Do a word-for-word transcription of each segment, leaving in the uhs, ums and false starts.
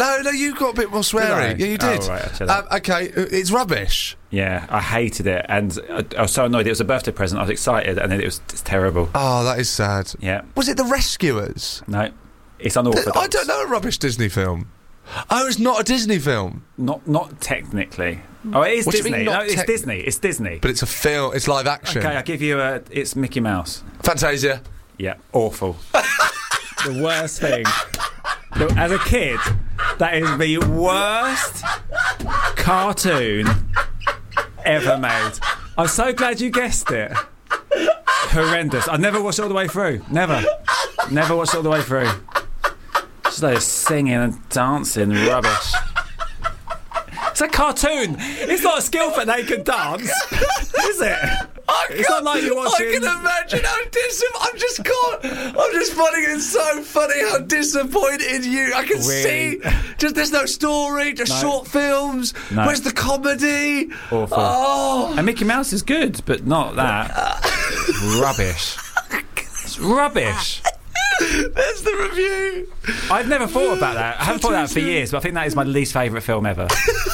No, no, you got a bit more sweary. Yeah, you did. Oh, right, um, okay, it's rubbish. Yeah, I hated it, and I, I was so annoyed. It was a birthday present. I was excited, and then it was it's terrible. Oh, that is sad. Yeah. Was it The Rescuers? No, it's unorthodox. I don't know a rubbish Disney film. Oh, it's not a Disney film. Not, not technically. Oh, it is What do you Disney. mean, No, not it's tec- Disney. It's Disney. But it's a film. It's live action. Okay, I'll give you a. It's Mickey Mouse. Fantasia. Yeah, awful. The worst thing. Look, as a kid, that is the worst cartoon ever made. I'm so glad you guessed it. Horrendous. I never watched it all the way through. Never. Never watched it all the way through. Just like singing and dancing rubbish. It's a cartoon. It's not a skill for naked dance, is it? I It's not like you're watching. I can imagine how disappointed. I'm just caught. I'm just finding it so funny how disappointed you. I can Really? see. Just there's no story. Just No. short films. No. Where's the comedy? Awful. Oh, And Mickey Mouse is good, but not that. Rubbish. It's rubbish. there's the review. I've never thought about that. I haven't thought about that for years, but I think that is my least favourite film ever.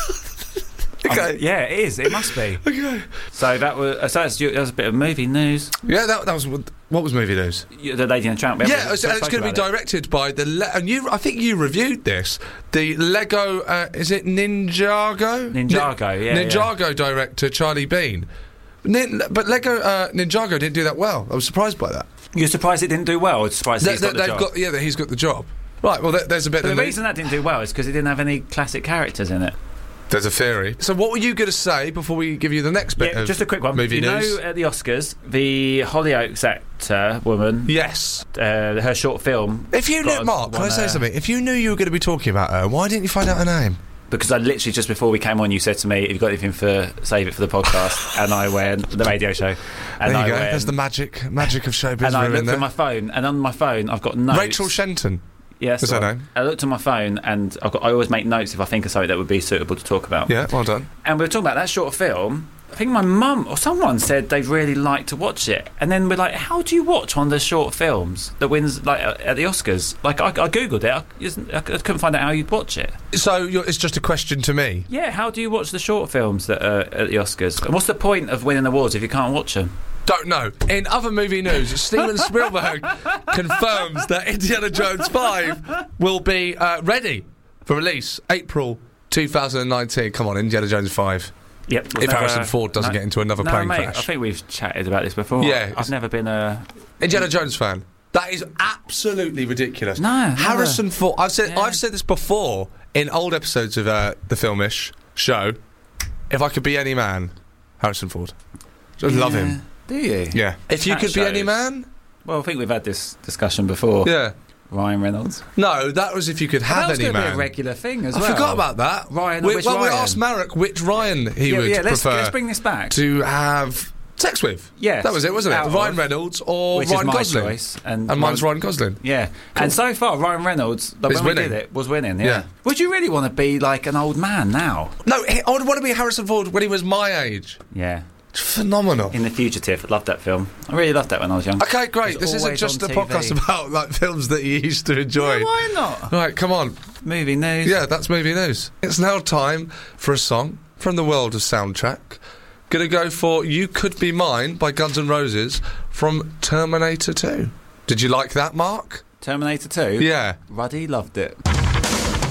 Okay. Um, yeah, it is. It must be. Okay. So that was uh, so that's, that was a bit of movie news. Yeah, that, that was what was movie news. You- The Lady and the Tramp. we Yeah, haven't it's, it's spoken going to be about it. directed by the Le- and you. I think you reviewed this. The Lego. Uh, is it Ninjago? Ninjago, yeah, Ninjago director Charlie Bean. Nin- but Lego uh, Ninjago didn't do that well. I was surprised by that. You're surprised it didn't do well, or surprised That- he's got that the they've job? got yeah, that he's got the job. Right. Well, there, there's a bit. But of the news. reason that didn't do well is because it didn't have any classic characters in it. There's a theory. So, what were you going to say before we give you the next bit? Yeah, of just a quick one. Movie you news. know, at the Oscars, the Hollyoaks actor woman, Yes. uh, her short film. If you got knew, Mark, can I won, say uh, something? If you knew you were going to be talking about her, why didn't you find out her name? Because I literally just before we came on, you said to me, "Have you got anything for save it for the podcast?" And I went the radio show. And there you I go. went, There's the magic, magic of showbiz. and I room in looked there. at my phone, and on my phone I've got notes. Rachel Shenton. Yes, Is her I, name? I looked at my phone, and I've got, I always make notes if I think of something that would be suitable to talk about. Yeah, well done. And we were talking about that short film. I think my mum or someone said they'd really like to watch it, and then we're like, "How do you watch one of the short films that wins like uh, at the Oscars?" Like I, I googled it, I, isn't- I couldn't find out how you'd watch it. So you're, it's just a question to me. Yeah, how do you watch the short films that are at the Oscars? And what's the point of winning awards if you can't watch them? Don't know. In other movie news, Steven Spielberg confirms that Indiana Jones five will be uh, ready for release April twenty nineteen. Come on, Indiana Jones five. Yep. If Harrison Ford doesn't no, get into another no, plane mate, crash. I think we've chatted about this before. Yeah, it's- I've never been a. Indiana Jones fan. That is absolutely ridiculous. No, never. Harrison Ford. I've said Yeah. I've said this before in old episodes of uh, the Filmish show. If I could be any man, Harrison Ford. Just love Yeah. him. Do you? Yeah. If you That could be any shows. man, Well, I think we've had this discussion before. yeah. Ryan Reynolds. No, that was if you could that have was any going to be man. a regular thing as I well. forgot about that. Ryan, We, which well, we Ryan? asked Marek which Ryan he Yeah, would yeah. Let's, prefer let's bring this back. to have sex with. Yes. That was it, wasn't it? Out Ryan of, Reynolds or which Ryan is my Gosling. choice, and, And mine's Ryan- Ryan Gosling. Yeah, and so far Ryan Reynolds, like, Is when we winning. did it, was winning. Yeah. Yeah. Would you really want to be like an old man now? No, he- I would want to be Harrison Ford when he was my age. Yeah. Phenomenal. In The Fugitive, I loved that film. I really loved that when I was young. Okay, great. It This was isn't always just a on T V. podcast about like films that you used to enjoy. Yeah, why not? Right, come on. Movie news. Yeah, that's movie news. It's now time for a song from the world of soundtrack. Gonna go for You Could Be Mine by Guns N' Roses from Terminator two. Did you like that, Mark? Terminator two. Yeah. Ruddy loved it.